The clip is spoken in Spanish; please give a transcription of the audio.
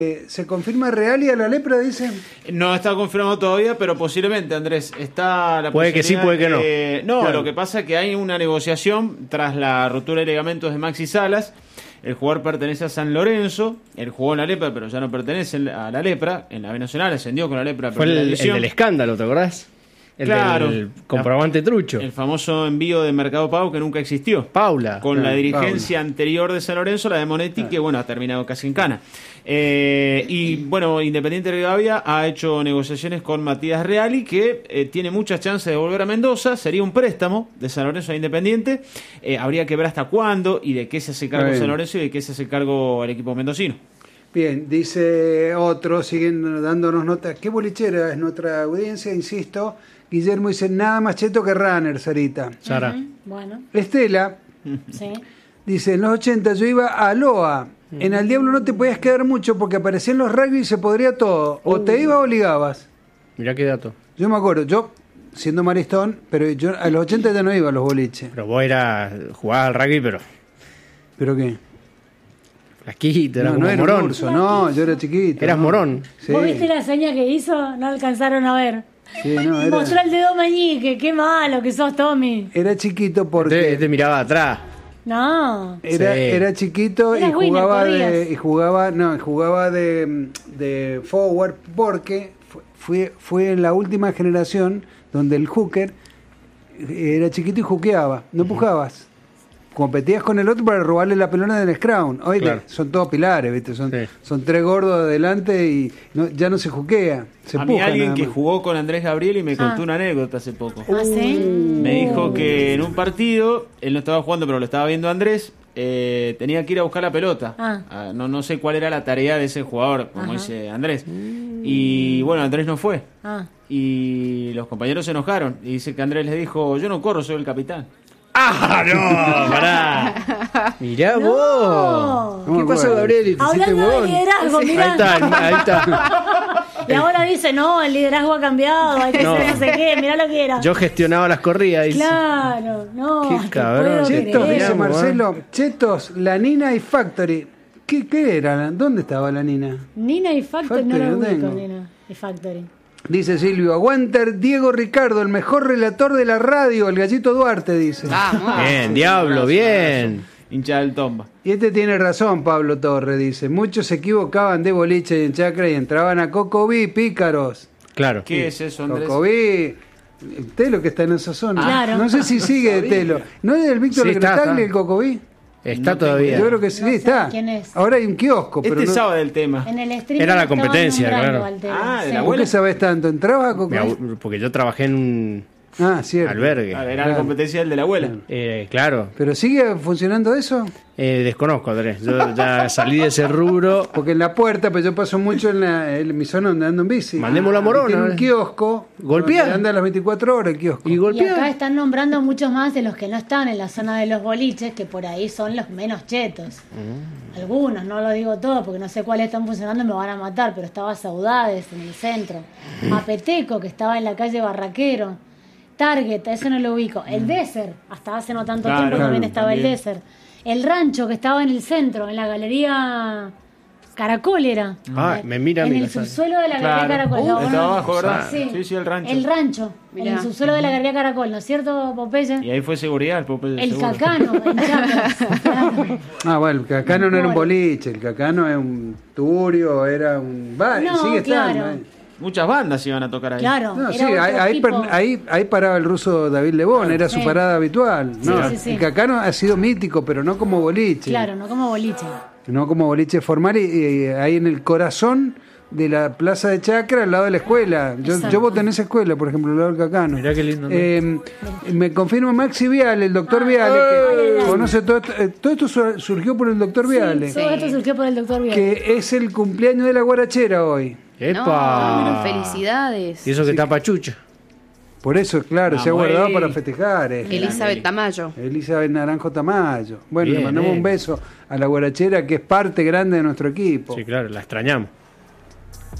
¿Se confirma Real y a la lepra, dicen? No está confirmado todavía, pero posiblemente, Andrés, está la puede que sí, puede que no. No, claro. Lo que pasa es que hay una negociación tras la rotura de ligamentos de Maxi Salas. El jugador pertenece a San Lorenzo, él jugó en la lepra, pero ya no pertenece a la lepra. En la B Nacional ascendió con la lepra. Fue el del escándalo, ¿te acordás? Claro, el comprobante trucho. El famoso envío de Mercado Pago que nunca existió. Paula. Con la dirigencia anterior de San Lorenzo, la de Monetti, que bueno, ha terminado casi en cana. Y bueno, Independiente Rivadavia ha hecho negociaciones con Matías Reali, que tiene muchas chances de volver a Mendoza. Sería un préstamo de San Lorenzo a Independiente. Habría que ver hasta cuándo y de qué se hace cargo San Lorenzo y de qué se hace cargo el equipo mendocino. Bien, dice otro, siguen dándonos notas. Qué bolichera es nuestra audiencia, insisto. Guillermo dice, nada más cheto que runner, Sarita. Sara. Bueno. Estela Sí. dice, en los 80 yo iba a Loa. En Al Diablo no te podías quedar mucho porque aparecían los rugby y se podría todo. O te ibas o ligabas. Mirá qué dato. Yo me acuerdo, yo siendo maristón, pero yo a los 80 ya no iba a los boliches. Pero vos jugabas al rugby, pero ¿Pero qué? flasquito, era No, como no era morón. un urso, no, yo era chiquito. Eras no. morón. Sí. ¿Vos viste la seña que hizo? No alcanzaron a ver. Sí, no, Mostró el dedo meñique, qué malo que sos, Tommy. era chiquito porque Te miraba atrás. No. era chiquito Eras y winner, jugaba corrías. jugaba de forward porque fue en la última generación donde el hooker era chiquito y hookeaba, no empujabas. Competías con el otro para robarle la pelota del scrum. Hoy Claro. son todos pilares, ¿viste? Son tres gordos adelante y ya no se juquea. Se A mí empuja alguien nada que más. jugó con Andrés Gabriel y me contó una anécdota hace poco. ¿Ah, sí? Me dijo que en un partido, él no estaba jugando, pero lo estaba viendo Andrés, tenía que ir a buscar la pelota. No sé cuál era la tarea de ese jugador, como dice Andrés. Y bueno, Andrés no fue. Y los compañeros se enojaron. Y dice que Andrés les dijo, yo no corro, soy el capitán. ¡Ah, no! ¡Pará! Mirá No. vos. No ¿Qué me pasó, acuerdo. Gabriel? ¿Te hiciste Hablando de huevón? liderazgo, Ahí mirá. está. Y ahora dice, no, el liderazgo ha cambiado, hay que No. hacer no sé qué, mirá lo que era. Yo gestionaba las corridas. Dice. Claro, no. Qué te cabrón. puedo Chetos, creer. dice Mirá, Marcelo. Chetos, la Nina y Factory. ¿Qué era? ¿Dónde estaba la Nina? Nina y Factory, no Factory lo no ubico, tengo. Nina y Factory. Dice Silvio, aguanta Diego Ricardo, el mejor relator de la radio, el Gallito Duarte, dice. Bien, diablo, bien. Hincha del Tomba. Y este tiene razón, Pablo Torre, dice. Muchos se equivocaban de boliche y en chacra y entraban a Cocoví, pícaros. Claro. ¿Qué es eso, Andrés? Cocoví, el Telo que está en esa zona. Claro. No sé si sigue de Telo. ¿No es del Víctor Sí, está, Gretagli está. el Cocoví? Está todavía. Yo creo que sí, No sé está. quién es. Ahora hay un kiosco, pero Este no... sabe del tema. En el stream Era la estaban competencia, nombrando claro. al tema, Ah, de sí. la ¿Por qué abuela. sabés tanto? ¿Entrabas a Cocoví? Porque yo trabajé en un Cierto. albergue. Era la Claro. competencia del de la abuela. Claro. ¿Pero sigue funcionando eso? Desconozco, Andrés. Yo ya salí de ese rubro. Porque en la puerta, pues yo paso mucho en mi zona donde ando en bici. Mandemos la morona. Tiene un kiosco. Golpea. donde anda a las 24 horas el kiosco. Y Y acá golpea. están nombrando muchos más de los que no están en la zona de los boliches, que por ahí son los menos chetos. Algunos, no lo digo todo porque no sé cuáles están funcionando, me van a matar, pero estaba Saudades en el centro. Apeteco, que estaba en la calle Barraquero. Target, ese no lo ubico. El Desert, hasta hace no tanto Claro, tiempo también claro, estaba el también. Desert. El Rancho, que estaba en el centro, en la galería Caracol era. Me mira en mi el casa. subsuelo de la galería Caracol. No, estaba no, abajo, ¿verdad? Sí. Sí, el rancho. El Rancho, Mirá. en el subsuelo de la galería Caracol, ¿no es cierto, Popeye? Y ahí fue seguridad, el Popeye, El seguro. Cacano, en Chacras. Claro. Bueno, el Cacano no era un boliche, el Cacano es un turio, era un bar, No, sigue estando. claro. Muchas bandas iban a tocar ahí. Claro, No, era sí, otro ahí tipo. ahí paraba el ruso David Lebón, era su Sí. parada habitual. No, sí, sí. El Cacano ha sido mítico, pero no como boliche. Claro, no como boliche. No como boliche formal y ahí en el corazón de la plaza de Chacra, al lado de la escuela. Exacto. Yo voté en esa escuela, por ejemplo, al lado del Cacano. Mirá qué lindo. Me confirma Maxi Viale, el doctor Viale, que conoce todo esto. Todo esto surgió por el doctor Viale, Sí, todo esto surgió por el doctor Viale. que es el cumpleaños de la guarachera hoy. ¡Epa! No, felicidades. Y eso que está pachucha. Por eso, claro, se ha Vamos guardado ahí. para festejar. Elizabeth Tamayo. Elizabeth Naranjo Tamayo. Bueno, Bien, le mandamos un beso a la guarachera, que es parte grande de nuestro equipo. Sí, claro, la extrañamos.